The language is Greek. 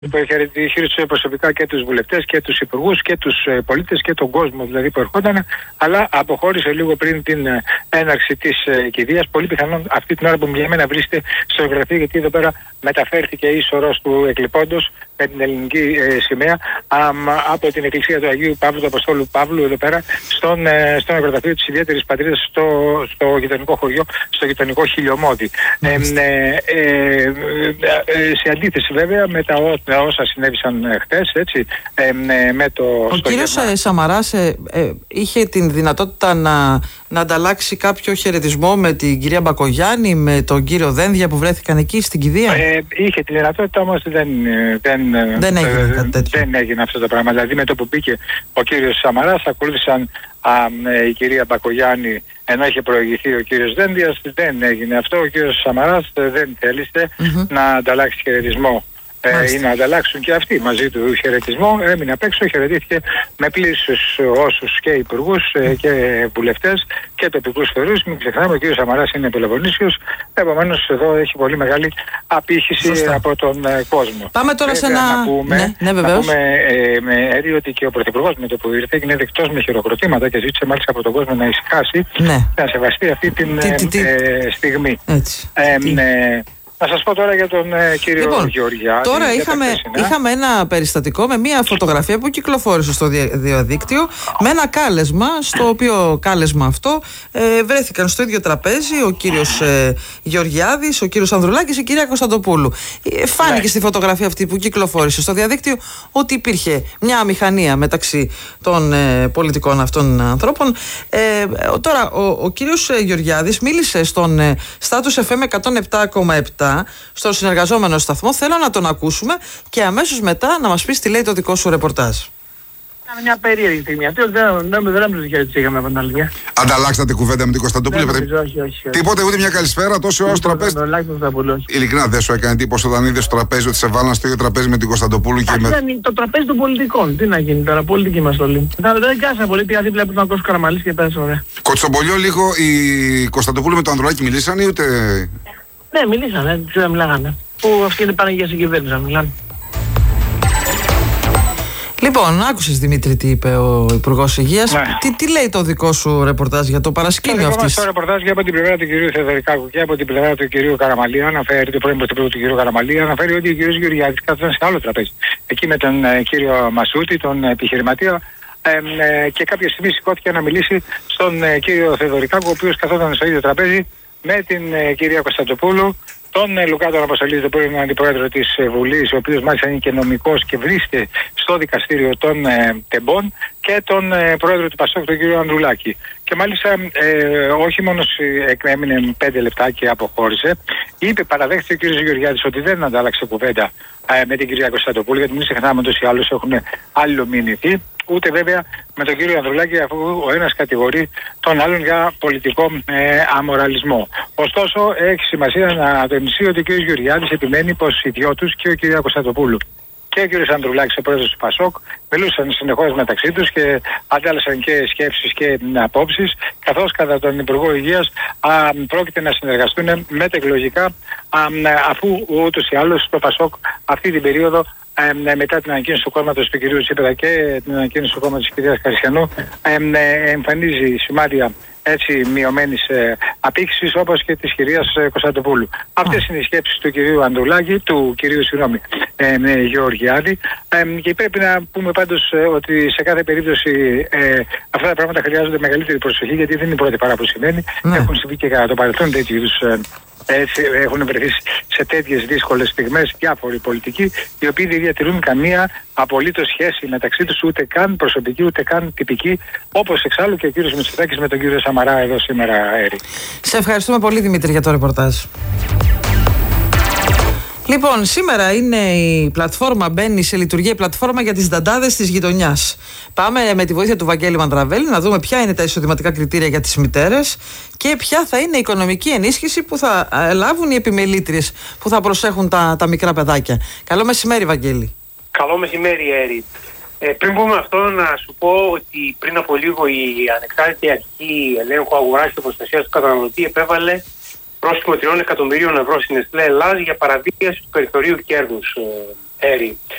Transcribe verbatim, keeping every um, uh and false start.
χείρισε προσωπικά και τους βουλευτές και τους υπουργούς και τους πολίτες και τον κόσμο δηλαδή που ερχόταν, αλλά αποχώρησε λίγο πριν την έναρξη της κηδείας. Πολύ πιθανόν αυτή την ώρα που για μένα βρίσκεται στο γραφείο, γιατί εδώ πέρα μεταφέρθηκε η σωρός του εκλειπώντος με την ελληνική ε, σημαία α, από την εκκλησία του Αγίου Παύλου, του Αποστόλου Παύλου, εδώ πέρα στον, ε, στον αγροταφείο της ιδιαίτερης πατρίδας στο, στο γειτονικό χωριό, στο γειτονικό Χιλιομώδη. Ε, ε, ε, ε, ε, σε αντίθεση βέβαια με τα, τα όσα συνέβησαν χτες, έτσι, ε, ε, με το... Ο κύριος γεύμα... Σαμαράς ε, ε, είχε την δυνατότητα να, να ανταλλάξει κάποιο χαιρετισμό με την κυρία Μπακογιάννη, με τον κύριο Δένδια που βρέθηκαν εκεί στην κηδεία. Ε, είχε τη δυνατότητα, όμως δεν, δεν, δεν, έγινε, ε, δεν έγινε αυτό το πράγμα. Δηλαδή με το που μπήκε ο κύριος Σαμαράς ακολούθησαν α, ε, η κυρία Μπακογιάννη, ενώ είχε προηγηθεί ο κύριος Δένδιας. Δεν έγινε αυτό. Ο κύριος Σαμαράς δεν θέλησε mm-hmm. να ανταλλάξει χαιρετισμό ε, ή να ανταλλάξουν και αυτοί μαζί του χαιρετισμό. Έμεινε απ' έξω, χαιρετήθηκε με πλήσους όσους και υπουργούς ε, και βουλευτές και τοπικούς φορείς. Μην ξεχνάμε, ο κύριος Σαμαράς είναι Πελοποννήσιος, επομένως εδώ έχει πολύ μεγάλη απήχηση Σωστά. από τον ε, κόσμο. Πάμε τώρα Βέβαια, σε ένα... Να πούμε, ναι, ναι, να πούμε ε, με αίρι ότι και ο Πρωθυπουργός με το που ήρθε έγινε δεκτός με χειροκροτήματα και ζήτησε μάλιστα από τον κόσμο να ησυχάσει, ναι. να σεβαστεί αυτή την τι, τι, τι. Ε, στιγμή. Έτσι. Ε, ε, Να σας πω τώρα για τον ε, κύριο λοιπόν, Γεωργιάδη. Τώρα είχαμε, είχαμε ένα περιστατικό με μια φωτογραφία που κυκλοφόρησε στο διαδίκτυο με ένα κάλεσμα, στο οποίο κάλεσμα αυτό ε, βρέθηκαν στο ίδιο τραπέζι ο κύριος ε, Γεωργιάδης, ο κύριος Ανδρουλάκης, η κυρία Κωνσταντοπούλου. Ε, φάνηκε ναι. στη φωτογραφία αυτή που κυκλοφόρησε στο διαδίκτυο ότι υπήρχε μια αμηχανία μεταξύ των ε, πολιτικών αυτών ανθρώπων. Ε, τώρα ο, ο κύριος Γεωργιάδης μίλησε στον ε, Status εφ εμ εκατόν επτά κόμμα επτά στο συνεργαζόμενο σταθμό. Θέλω να τον ακούσουμε και αμέσως μετά να μας πεις τι λέει το δικό σου ρεπορτάζ. Ήταν μια περίεργη στιγμή. Αυτό δεν έμεινε χαιρετισή είχαμε από την άλλη. Ανταλλάξατε κουβέντα με την Κωνσταντοπούλου. Όχι, όχι. Τίποτε, ούτε μια καλησπέρα, τόσο ω τραπέζι. Ειλικρινά δεν σου έκανε εντύπωση όταν είδε στο τραπέζι ότι σε βάλαν στο ίδιο τραπέζι με την Κωνσταντοπούλου και με. Ήταν το τραπέζι των πολιτικών. Τι να γίνει τώρα, πολιτική είμαστε όλοι. Δεν κάσαμε πολύ, πήγα δίπλα που να ακούσω Καραμαλής και πέρασε ωραία. Κοτσομπολιό λίγο η Κωνσταντοπούλου με τον Ανδρουλάκη μιλήσαν ή ούτε. Ναι, μιλήσανε, δεν μιλάγανε. Που αυτοί είναι πάνε για συγκυβέρνηση να μιλάνε. Λοιπόν, άκουσες Δημήτρη τι είπε ο Υπουργός Υγείας. Ναι. Τι, τι λέει το δικό σου ρεπορτάζ για το παρασκήνιο αυτής? Το ρεπορτάζ και από την πλευρά του κυρίου Θεοδωρικάκου και από την πλευρά του κυρίου Καραμαλή αναφέρει, το πρώην πρωθυπουργού του κυρίου Καραμαλή, αναφέρει ότι ο κύριος Γεωργιάδης κάθονταν σε άλλο τραπέζι. Εκεί με τον ε, κύριο Μασούτη, τον επιχειρηματία, ε, ε, και κάποια στιγμή σηκώθηκε να μιλήσει στον ε, κύριο Θεοδωρικάκου, ο οποίος καθόταν στο ίδιο τραπέζι με την ε, κυρία Κωνσταντοπούλου, τον ε, Λουκά τον Αποστολίδη, τον πρώην αντιπρόεδρο της ε, Βουλής, ο οποίος μάλιστα είναι και νομικός και βρίσκεται στο δικαστήριο των ε, Τεμπών, και τον ε, πρόεδρο του Πασόκ, τον κύριο Ανδρουλάκη. Και μάλιστα ε, όχι μόνο ε, έμεινε πέντε λεπτά και αποχώρησε, είπε, παραδέχτηκε ο κύριος Γεωργιάδης ότι δεν αντάλλαξε κουβέντα ε, με την κυρία Κωνσταντοπούλου, γιατί μην ξεχνάμε ότι οι άλλους έχουν αλληλομηνηθεί. Ούτε βέβαια με τον κύριο Ανδρουλάκη, αφού ο ένας κατηγορεί τον άλλον για πολιτικό ε, αμοραλισμό. Ωστόσο, έχει σημασία να τονιστεί ότι ο κύριος Γεωργιάδης επιμένει πως οι δυο τους, και ο κύριο Κωνσταντοπούλου και ο κύριος Ανδρουλάκης, ο πρόεδρος του Πασόκ, μιλούσαν συνεχώς μεταξύ τους και αντάλλασαν και σκέψεις και απόψεις, καθώς κατά τον Υπουργό Υγείας α, πρόκειται να συνεργαστούν μετεκλογικά, α, αφού ούτως ή άλλως το Πασόκ αυτή την περίοδο, Ε, μετά την ανακοίνωση του κόμματος του κ. Τσίπρα και την ανακοίνωση του κόμματος της κ. Καρισιανού, ε, ε, εμφανίζει σημάδια έτσι μειωμένης ε, απήχησης, όπως και της κυρίας ε, Κωνσταντοπούλου. Oh. Αυτές είναι οι σκέψεις του κυρίου Ανδρουλάκη, του κυρίου συγγνώμη, ε, ε, Γεωργιάδη, ε, και πρέπει να πούμε πάντως ε, ότι σε κάθε περίπτωση ε, αυτά τα πράγματα χρειάζονται μεγαλύτερη προσοχή, γιατί δεν είναι η πρώτη φορά που συμβαίνει. Mm. Έχουν συμβεί και κατά το παρελθόν τέτοιου είδους ε, Έτσι, έχουν βρεθεί σε τέτοιες δύσκολες στιγμές διάφοροι πολιτικοί, οι οποίοι δεν διατηρούν καμία απολύτως σχέση μεταξύ τους, ούτε καν προσωπική ούτε καν τυπική, όπως εξάλλου και ο κύριος Μητσοτάκης με τον κύριο Σαμαρά εδώ σήμερα, Έρη. Σε ευχαριστούμε πολύ, Δημήτρη, για το ρεπορτάζ. Λοιπόν, σήμερα είναι η πλατφόρμα, μπαίνει σε λειτουργία η πλατφόρμα για τις δαντάδες της γειτονιάς. Πάμε με τη βοήθεια του Βαγγέλη Μανδραβέλη να δούμε ποια είναι τα εισοδηματικά κριτήρια για τις μητέρες και ποια θα είναι η οικονομική ενίσχυση που θα λάβουν οι επιμελήτριες που θα προσέχουν τα, τα μικρά παιδάκια. Καλό μεσημέρι, Βαγγέλη. Καλό μεσημέρι, Έρη. Ε, πριν πούμε αυτό, να σου πω ότι πριν από λίγο η Ανεξάρτητη Αρχή Ελέγχου Αγοράς και Προστασίας του Καταναλωτή επέβαλε πρόστιμο τριών εκατομμυρίων ευρώ στην Νεστλέ Ελλάς για παραβίαση του περιθωρίου κέρδους. Έρη.